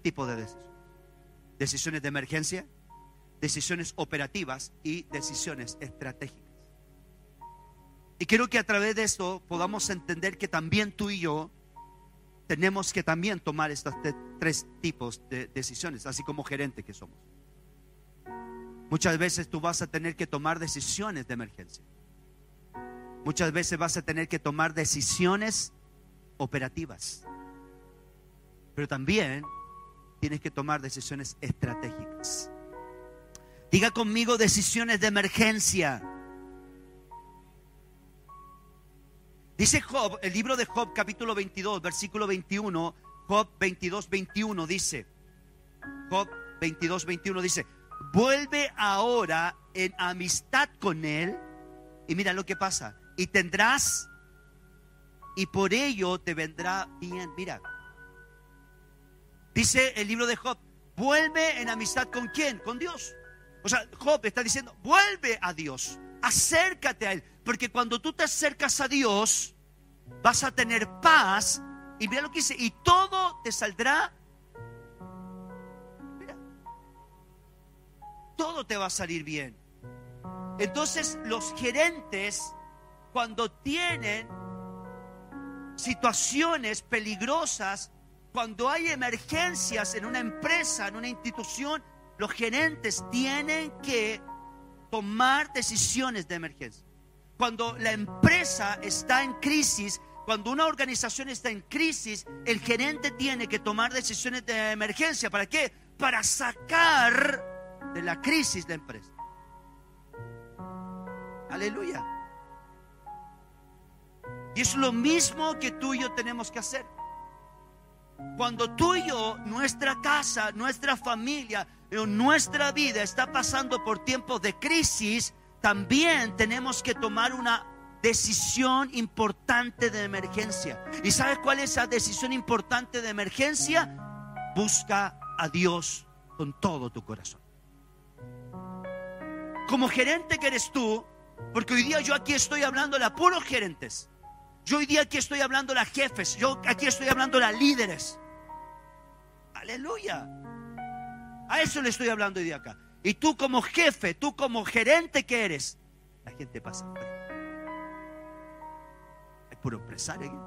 tipos de decisiones. Decisiones de emergencia, decisiones operativas y decisiones estratégicas. Y quiero que a través de esto podamos entender que también tú y yo tenemos que también tomar estos tres tipos de decisiones, así como gerente que somos. Muchas veces tú vas a tener que tomar decisiones de emergencia. Muchas veces vas a tener que tomar decisiones operativas. Pero también tienes que tomar decisiones estratégicas. Diga conmigo: decisiones de emergencia. Dice Job, el libro de Job, capítulo 22, versículo 21. Job 22, 21 dice, Job 22, 21 dice: vuelve ahora en amistad con él, y mira lo que pasa, y tendrás, y por ello te vendrá bien. Mira, dice el libro de Job: vuelve en amistad ¿con quién? Con Dios. O sea, Job está diciendo: vuelve a Dios, acércate a Él, porque cuando tú te acercas a Dios vas a tener paz. Y mira lo que dice: y todo te saldrá. Mira, todo te va a salir bien. Entonces los gerentes, cuando tienen situaciones peligrosas, cuando hay emergencias en una empresa, en una institución, los gerentes tienen que tomar decisiones de emergencia. Cuando la empresa está en crisis, cuando una organización está en crisis, el gerente tiene que tomar decisiones de emergencia. ¿Para qué? Para sacar de la crisis la empresa. Aleluya. Y es lo mismo que tú y yo tenemos que hacer. Cuando tú y yo, nuestra casa, nuestra familia, nuestra vida está pasando por tiempos de crisis, también tenemos que tomar una decisión importante de emergencia. ¿Y sabes cuál es esa decisión importante de emergencia? Busca a Dios con todo tu corazón. Como gerente que eres tú, porque hoy día yo aquí estoy hablando a puros gerentes. Yo hoy día aquí estoy hablando a jefes. Yo aquí estoy hablando a líderes. Aleluya. A eso le estoy hablando hoy día acá. Y tú como jefe, tú como gerente que eres, la gente pasa frío. Hay puro empresario aquí.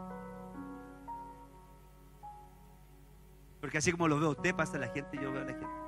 Porque así como lo veo usted, pasa la gente, yo veo a la gente.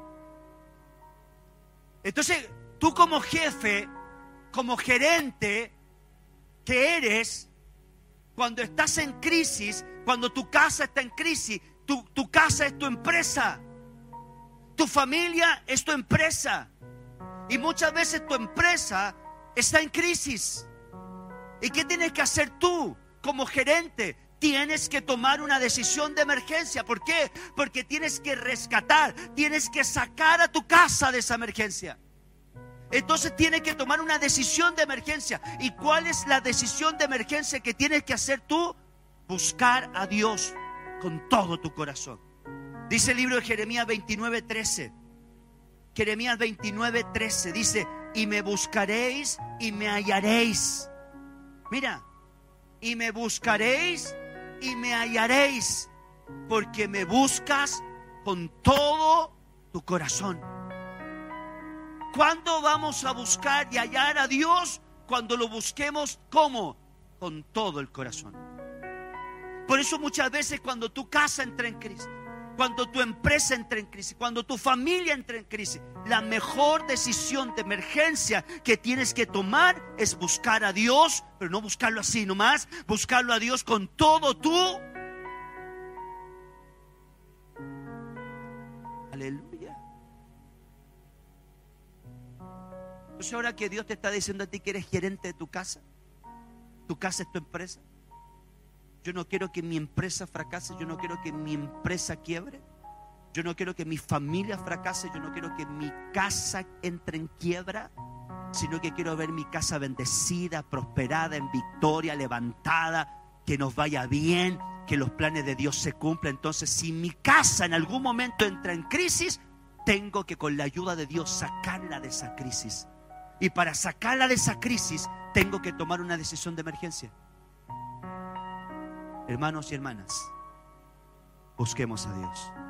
Entonces, tú como jefe, como gerente que eres, cuando estás en crisis, cuando tu casa está en crisis, tu casa es tu empresa, tu familia es tu empresa, y muchas veces tu empresa está en crisis. ¿Y qué tienes que hacer tú como gerente? Tienes que tomar una decisión de emergencia. ¿Por qué? Porque tienes que rescatar, tienes que sacar a tu casa de esa emergencia. Entonces tienes que tomar una decisión de emergencia. ¿Y cuál es la decisión de emergencia que tienes que hacer tú? Buscar a Dios con todo tu corazón. Dice el libro de Jeremías 29:13. Jeremías 29:13 dice: y me buscaréis y me hallaréis. Mira, y me buscaréis y me hallaréis, porque me buscas con todo tu corazón. ¿Cuándo vamos a buscar y hallar a Dios? Cuando lo busquemos, ¿cómo? Con todo el corazón. Por eso muchas veces cuando tu casa entra en crisis, cuando tu empresa entra en crisis, cuando tu familia entra en crisis, la mejor decisión de emergencia que tienes que tomar es buscar a Dios, pero no buscarlo así nomás, buscarlo a Dios con todo tu. Aleluya. Entonces ahora que Dios te está diciendo a ti que eres gerente de tu casa es tu empresa. Yo no quiero que mi empresa fracase, yo no quiero que mi empresa quiebre, yo no quiero que mi familia fracase, yo no quiero que mi casa entre en quiebra, sino que quiero ver mi casa bendecida, prosperada, en victoria, levantada, que nos vaya bien, que los planes de Dios se cumplan. Entonces, si mi casa en algún momento entra en crisis, tengo que con la ayuda de Dios sacarla de esa crisis. Y para sacarla de esa crisis, tengo que tomar una decisión de emergencia. Hermanos y hermanas, busquemos a Dios.